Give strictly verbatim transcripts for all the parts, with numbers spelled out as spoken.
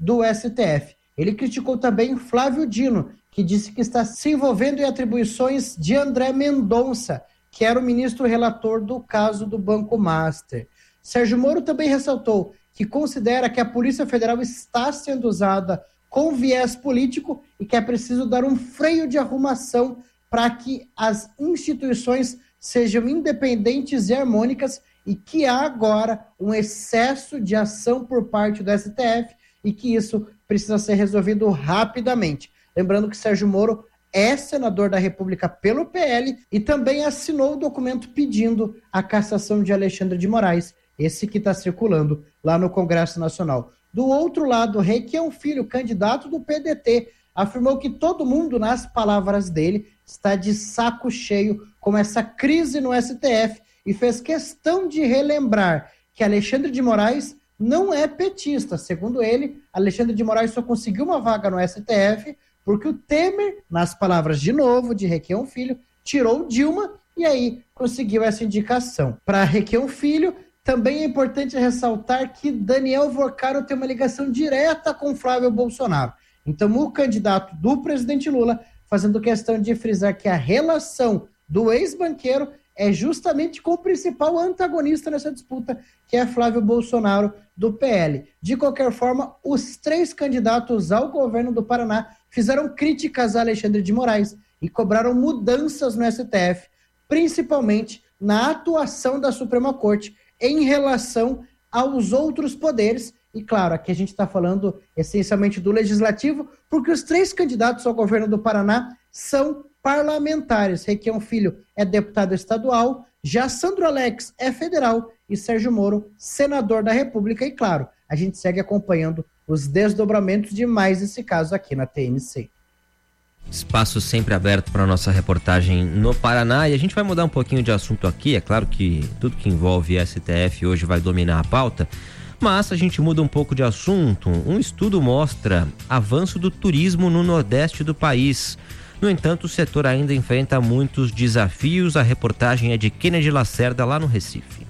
do S T F. Ele criticou também Flávio Dino, que disse que está se envolvendo em atribuições de André Mendonça, que era o ministro relator do caso do Banco Master. Sérgio Moro também ressaltou que considera que a Polícia Federal está sendo usada com viés político e que é preciso dar um freio de arrumação para que as instituições sejam independentes e harmônicas e que há agora um excesso de ação por parte do S T F e que isso precisa ser resolvido rapidamente. Lembrando que Sérgio Moro é senador da República pelo P L e também assinou o documento pedindo a cassação de Alexandre de Moraes, esse que está circulando lá no Congresso Nacional. Do outro lado, Requião Filho, candidato do P D T, afirmou que todo mundo, nas palavras dele, está de saco cheio com essa crise no S T F e fez questão de relembrar que Alexandre de Moraes não é petista. Segundo ele, Alexandre de Moraes só conseguiu uma vaga no S T F porque o Temer, nas palavras de novo de Requião Filho, tirou Dilma e aí conseguiu essa indicação. Para Requião Filho, também é importante ressaltar que Daniel Vorcaro tem uma ligação direta com Flávio Bolsonaro. Então, o candidato do presidente Lula fazendo questão de frisar que a relação do ex-banqueiro é justamente com o principal antagonista nessa disputa, que é Flávio Bolsonaro, do P L. De qualquer forma, os três candidatos ao governo do Paraná fizeram críticas a Alexandre de Moraes e cobraram mudanças no S T F, principalmente na atuação da Suprema Corte em relação aos outros poderes. E claro, aqui a gente está falando essencialmente do Legislativo, porque os três candidatos ao governo do Paraná são parlamentares. Requião Filho é deputado estadual, já Sandro Alex é federal e Sérgio Moro, senador da República. E claro, a gente segue acompanhando os desdobramentos de mais esse caso aqui na T M C. Espaço sempre aberto para a nossa reportagem no Paraná, e a gente vai mudar um pouquinho de assunto aqui. É claro que tudo que envolve S T F hoje vai dominar a pauta, mas a gente muda um pouco de assunto. Um estudo mostra avanço do turismo no Nordeste do país. No entanto, o setor ainda enfrenta muitos desafios. A reportagem é de Kennedy Lacerda, lá no Recife.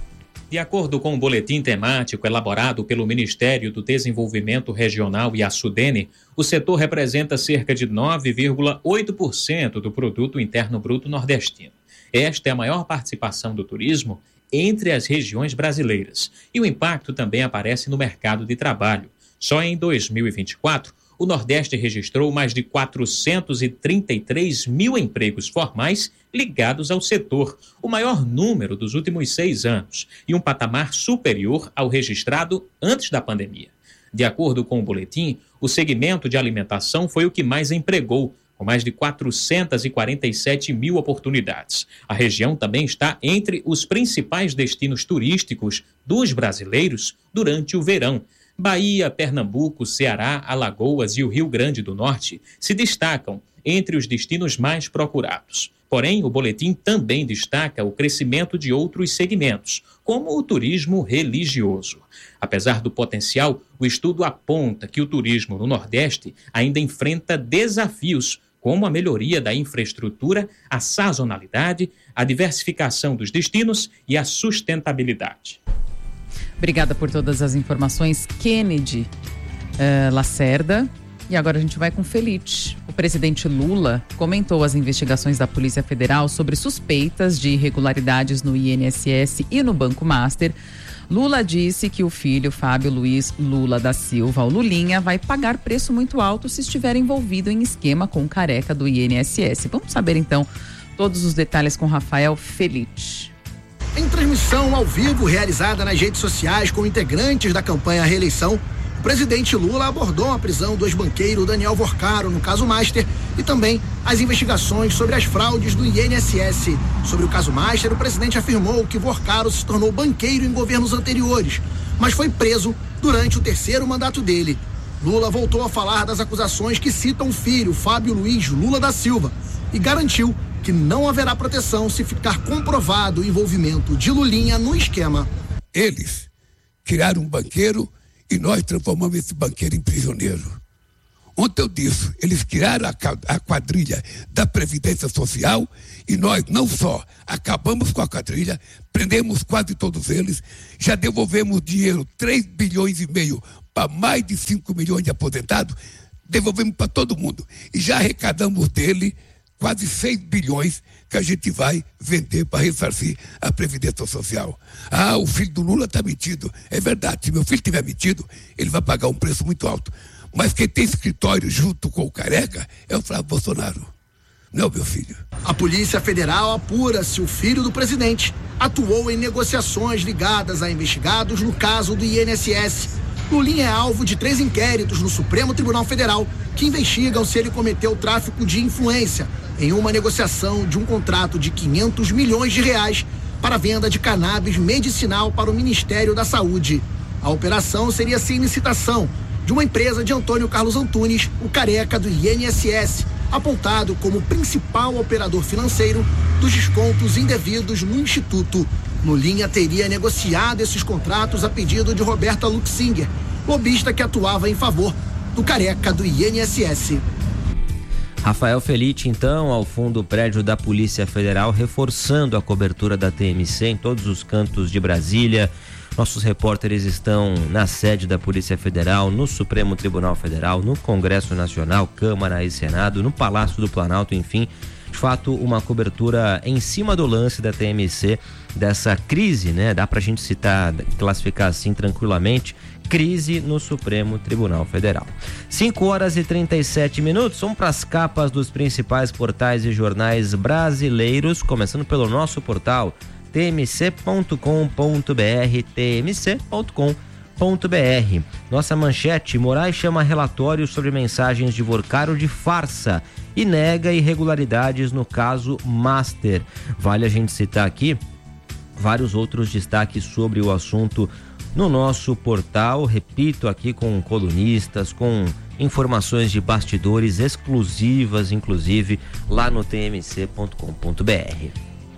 De acordo com um boletim temático elaborado pelo Ministério do Desenvolvimento Regional e a Sudene, o setor representa cerca de nove vírgula oito por cento do Produto Interno Bruto nordestino. Esta é a maior participação do turismo entre as regiões brasileiras. E o impacto também aparece no mercado de trabalho. Só em dois mil e vinte e quatro, o Nordeste registrou mais de quatrocentos e trinta e três mil empregos formais ligados ao setor, o maior número dos últimos seis anos, e um patamar superior ao registrado antes da pandemia. De acordo com o boletim, o segmento de alimentação foi o que mais empregou, com mais de quatrocentos e quarenta e sete mil oportunidades. A região também está entre os principais destinos turísticos dos brasileiros durante o verão. Bahia, Pernambuco, Ceará, Alagoas e o Rio Grande do Norte se destacam entre os destinos mais procurados. Porém, o boletim também destaca o crescimento de outros segmentos, como o turismo religioso. Apesar do potencial, o estudo aponta que o turismo no Nordeste ainda enfrenta desafios, como a melhoria da infraestrutura, a sazonalidade, a diversificação dos destinos e a sustentabilidade. Obrigada por todas as informações, Kennedy uh, Lacerda. E agora a gente vai com Felite. O presidente Lula comentou as investigações da Polícia Federal sobre suspeitas de irregularidades no I N S S e no Banco Master. Lula disse que o filho, Fábio Luiz Lula da Silva, o Lulinha, vai pagar preço muito alto se estiver envolvido em esquema com careca do I N S S. Vamos saber então todos os detalhes com Rafael Felite. Em transmissão ao vivo realizada nas redes sociais com integrantes da campanha à reeleição, o presidente Lula abordou a prisão do ex-banqueiro Daniel Vorcaro no caso Master e também as investigações sobre as fraudes do I N S S. Sobre o caso Master, o presidente afirmou que Vorcaro se tornou banqueiro em governos anteriores, mas foi preso durante o terceiro mandato dele. Lula voltou a falar das acusações que citam o filho, Fábio Luiz Lula da Silva, e garantiu que não haverá proteção se ficar comprovado o envolvimento de Lulinha no esquema. Eles criaram um banqueiro e nós transformamos esse banqueiro em prisioneiro. Ontem eu disse, eles criaram a, a quadrilha da Previdência Social e nós não só acabamos com a quadrilha, prendemos quase todos eles, já devolvemos dinheiro, três bilhões e meio para mais de cinco milhões de aposentados, devolvemos para todo mundo. E já arrecadamos dele quase seis bilhões que a gente vai vender para ressarcir a Previdência Social. Ah, o filho do Lula está metido. É verdade, se meu filho estiver metido, ele vai pagar um preço muito alto. Mas quem tem escritório junto com o Careca é o Flávio Bolsonaro. Não, meu filho. A Polícia Federal apura se o filho do presidente atuou em negociações ligadas a investigados no caso do I N S S. Lulinha é alvo de três inquéritos no Supremo Tribunal Federal que investigam se ele cometeu tráfico de influência em uma negociação de um contrato de quinhentos milhões de reais para a venda de cannabis medicinal para o Ministério da Saúde. A operação seria sem licitação de uma empresa de Antônio Carlos Antunes, o Careca do I N S S, apontado como principal operador financeiro dos descontos indevidos no Instituto. Lulinha teria negociado esses contratos a pedido de Roberta Luxinger, lobista que atuava em favor do Careca do I N S S. Rafael Felite, então, ao fundo do prédio da Polícia Federal, reforçando a cobertura da T M C em todos os cantos de Brasília. Nossos repórteres estão na sede da Polícia Federal, no Supremo Tribunal Federal, no Congresso Nacional, Câmara e Senado, no Palácio do Planalto, enfim. De fato, uma cobertura em cima do lance da T M C, dessa crise, né? Dá pra gente citar, classificar assim tranquilamente, crise no Supremo Tribunal Federal. cinco horas e trinta e sete minutos, vamos para as capas dos principais portais e jornais brasileiros, começando pelo nosso portal t m c ponto com ponto b r, t m c ponto com ponto b r. Nossa manchete: Moraes chama relatório sobre mensagens de Vorcaro de farsa e nega irregularidades no caso Master. Vale a gente citar aqui vários outros destaques sobre o assunto no nosso portal, repito, aqui com colunistas, com informações de bastidores exclusivas, inclusive lá no t m c ponto com ponto b r.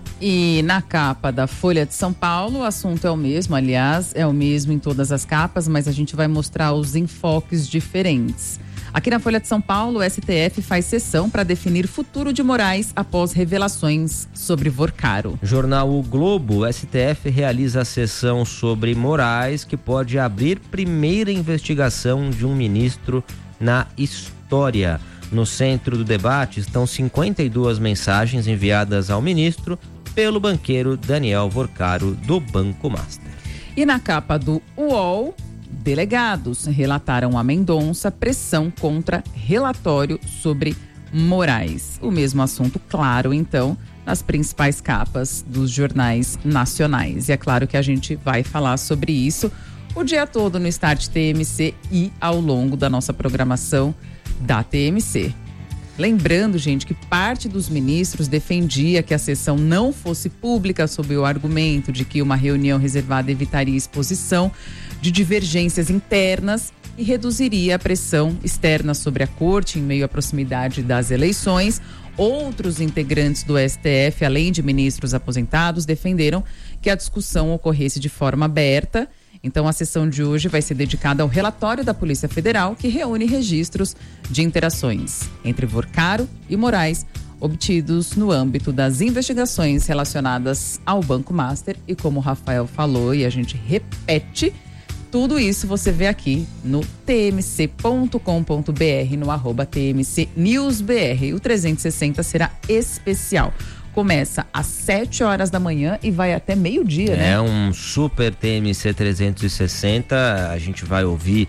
E na capa da Folha de São Paulo, o assunto é o mesmo, aliás, é o mesmo em todas as capas, mas a gente vai mostrar os enfoques diferentes. Aqui na Folha de São Paulo, o S T F faz sessão para definir futuro de Moraes após revelações sobre Vorcaro. Jornal O Globo, o S T F realiza a sessão sobre Moraes, que pode abrir primeira investigação de um ministro na história. No centro do debate estão cinquenta e duas mensagens enviadas ao ministro pelo banqueiro Daniel Vorcaro, do Banco Master. E na capa do U O L, delegados relataram a Mendonça pressão contra relatório sobre Moraes. O mesmo assunto, claro, então, nas principais capas dos jornais nacionais. E é claro que a gente vai falar sobre isso o dia todo no Start T M C e ao longo da nossa programação da T M C. Lembrando, gente, que parte dos ministros defendia que a sessão não fosse pública sob o argumento de que uma reunião reservada evitaria exposição de divergências internas e reduziria a pressão externa sobre a corte em meio à proximidade das eleições. Outros integrantes do S T F, além de ministros aposentados, defenderam que a discussão ocorresse de forma aberta. Então, a sessão de hoje vai ser dedicada ao relatório da Polícia Federal, que reúne registros de interações entre Vorcaro e Moraes, obtidos no âmbito das investigações relacionadas ao Banco Master. E como o Rafael falou, e a gente repete, tudo isso você vê aqui no t m c ponto com ponto b r, no arroba T M C News B R. O trezentos e sessenta será especial. Começa às sete horas da manhã e vai até meio-dia, né? É um super T M C trezentos e sessenta. A gente vai ouvir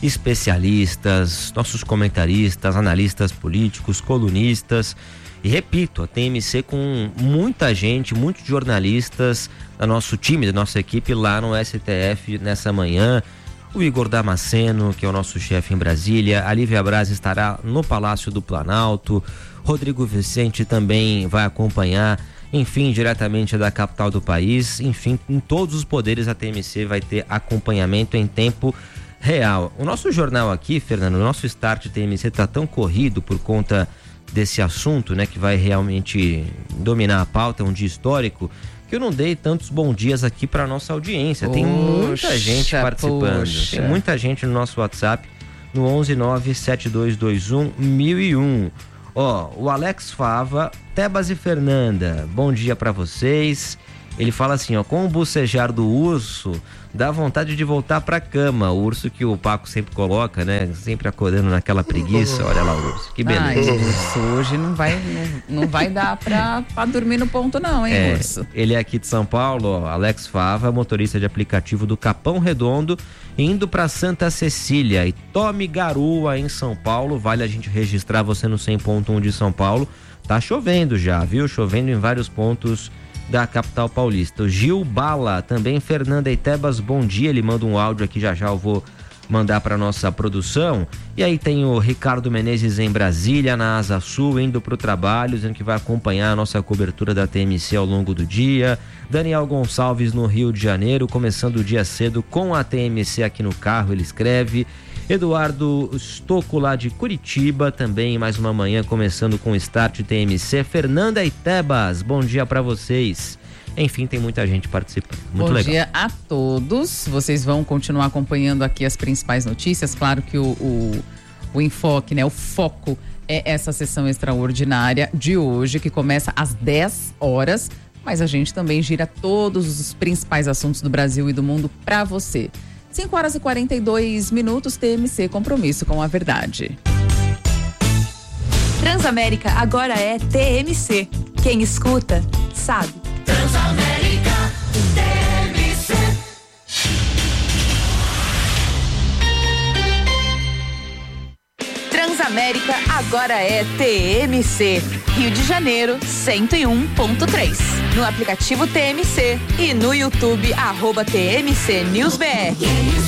especialistas, nossos comentaristas, analistas políticos, colunistas. E repito, a T M C com muita gente, muitos jornalistas da nosso time, da nossa equipe lá no S T F nessa manhã. O Igor Damasceno, que é o nosso chefe em Brasília. A Lívia Braz estará no Palácio do Planalto. Rodrigo Vicente também vai acompanhar, enfim, diretamente da capital do país. Enfim, em todos os poderes a T M C vai ter acompanhamento em tempo real. O nosso jornal aqui, Fernando, o nosso Start T M C está tão corrido por conta desse assunto, né, que vai realmente dominar a pauta, é um dia histórico, que eu não dei tantos bons dias aqui para nossa audiência. Poxa, tem muita gente participando, poxa. Tem muita gente no nosso WhatsApp, no onze nove sete dois dois um mil e um. Ó, o Alex Fava, Tebas e Fernanda, bom dia para vocês. Ele fala assim, ó, com o bucejar do urso, dá vontade de voltar pra cama. O urso que o Paco sempre coloca, né? Sempre acordando naquela preguiça. Olha lá o urso, que beleza. Ai, urso, hoje não vai, não, não vai dar pra, pra dormir no ponto não, hein, é, urso? Ele é aqui de São Paulo, ó, Alex Fava, motorista de aplicativo do Capão Redondo, indo pra Santa Cecília. E tome garoa em São Paulo, vale a gente registrar você no cem ponto um de São Paulo. Tá chovendo já, viu? Chovendo em vários pontos da capital paulista. O Gil Bala, também Fernanda Itebas, bom dia, ele manda um áudio aqui, já já eu vou mandar para nossa produção. E aí tem o Ricardo Menezes em Brasília, na Asa Sul, indo para o trabalho, dizendo que vai acompanhar a nossa cobertura da T M C ao longo do dia. Daniel Gonçalves no Rio de Janeiro, começando o dia cedo com a T M C aqui no carro, ele escreve. Eduardo Stocco lá de Curitiba, também mais uma manhã começando com o Start T M C. Fernanda Itebas, bom dia para vocês. Enfim, tem muita gente participando. Muito bom legal. Bom dia a todos. Vocês vão continuar acompanhando aqui as principais notícias. Claro que o, o, o enfoque, né, o foco é essa sessão extraordinária de hoje, que começa às dez horas. Mas a gente também gira todos os principais assuntos do Brasil e do mundo para você. cinco horas e quarenta e dois minutos, T M C, compromisso com a verdade. Transamérica agora é T M C. Quem escuta, sabe. Transamérica, T M C. Transamérica agora é T M C. Rio de Janeiro, cento e um ponto três. No aplicativo T M C e no YouTube, arroba T M C News B R.